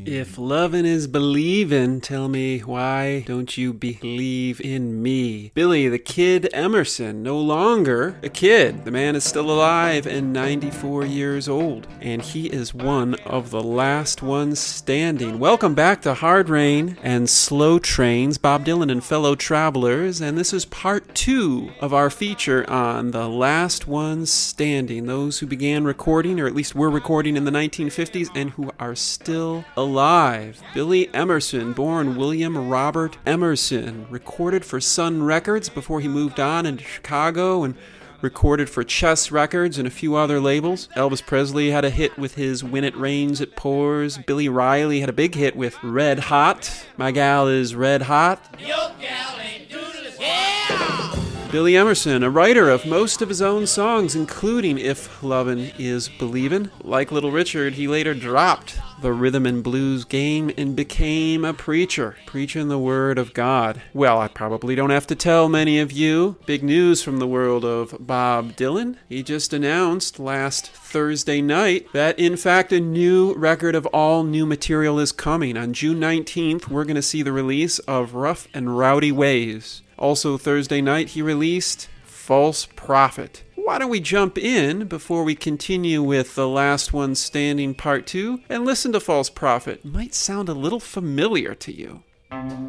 If lovin' is believin', tell me why don't you believe in me? Billy the Kid Emerson, no longer a kid. The man is still alive and 94 years old, and he is one of the last ones standing. Welcome back to Hard Rain and Slow Trains, Bob Dylan and fellow travelers, and this is part 2 of our feature on the last ones standing, those who began recording, or at least were recording in the 1950s, and who are still alive. Billy Emerson, born William Robert Emerson, recorded for Sun Records before he moved on into Chicago and recorded for Chess Records and a few other labels. Elvis Presley had a hit with his When It Rains It Pours. Billy Riley had a big hit with Red Hot. My Gal Is Red Hot. Your gal ain't doodless. Yeah! Billy Emerson, a writer of most of his own songs, including If Lovin' Is Believin'. Like Little Richard, he later dropped the rhythm and blues game and became a preacher, preaching the word of God. Well, I probably don't have to tell many of you. Big news from the world of Bob Dylan. He just announced last Thursday night that, in fact, a new record of all new material is coming. On June 19th, we're going to see the release of Rough and Rowdy Ways. Also Thursday night, he released False Prophet. Why don't we jump in before we continue with The Last One Standing Part 2 and listen to False Prophet? It might sound a little familiar to you.